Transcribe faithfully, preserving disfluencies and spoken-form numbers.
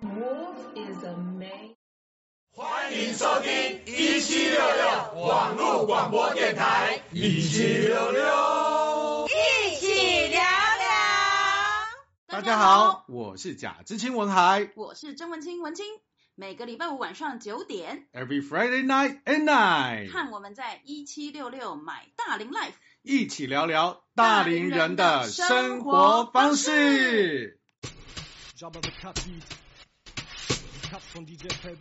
Move is amazing。 欢迎收听一七六六网络广播电台，一七六六， 一起聊聊。 大家好，我是贾知青文海， 我是曾文清文清。每个礼拜五晚上九点 ，Every Friday night at night， 看我们在一七六六买大龄 Life， 一起聊聊大龄人的生活方式。